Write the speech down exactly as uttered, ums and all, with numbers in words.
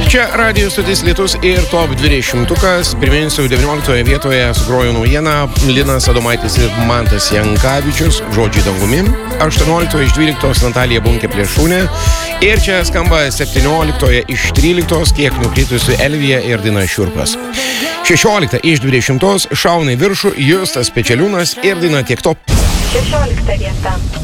Čia radijos stotis Lietus ir top dvidešimtukas. Priminsiu, devynioliktoje vietoje sugrojo naujieną Linas Adomaitis ir Mantas Jankavičius, Žodžiai dangumi. aštuonioliktoje iš dvyliktos Natalija Bunkė Plėšūnė. Ir čia skamba septynioliktoje iš tryliktos kiek nukritusi Elvija ir daina Šiurpas. šešiolikta iš dvidešimtos šauna į viršų Justas Pečeliūnas ir daina Tiek to. šešiolikta vieta.